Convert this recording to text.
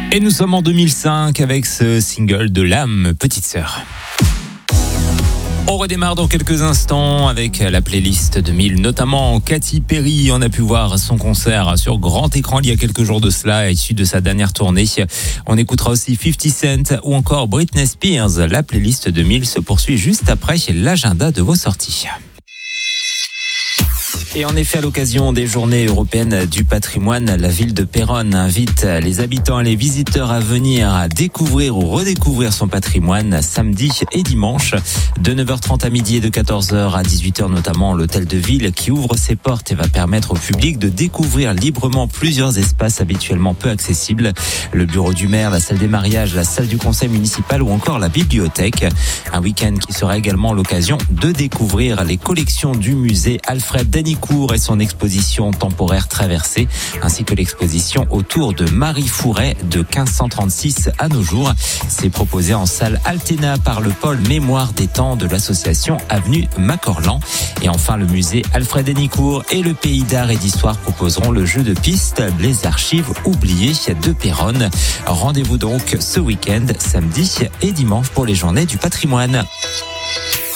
Et nous sommes en 2005 avec ce single de l'âme, Petite Sœur. On redémarre dans quelques instants avec la playlist 2000, notamment Katy Perry. On a pu voir son concert sur grand écran il y a quelques jours de cela, issu de sa dernière tournée. On écoutera aussi 50 Cent ou encore Britney Spears. La playlist 2000 se poursuit juste après l'agenda de vos sorties. Et en effet, à l'occasion des Journées européennes du patrimoine, la ville de Péronne invite les habitants et les visiteurs à venir à découvrir ou redécouvrir son patrimoine samedi et dimanche de 9h30 à midi et de 14h à 18h, notamment l'hôtel de ville qui ouvre ses portes et va permettre au public de découvrir librement plusieurs espaces habituellement peu accessibles. Le bureau du maire, la salle des mariages, la salle du conseil municipal ou encore la bibliothèque. Un week-end qui sera également l'occasion de découvrir les collections du musée Alfred Danicourt et son exposition temporaire traversée, ainsi que l'exposition autour de Marie Fouret de 1536 à nos jours. C'est proposé en salle Altena par le pôle Mémoire des temps de l'association Avenue Macorlan. Et enfin, le musée Alfred Danicourt et le Pays d'art et d'histoire proposeront le jeu de piste Les archives oubliées de Péronne. Rendez-vous donc ce week-end, samedi et dimanche pour les Journées du patrimoine.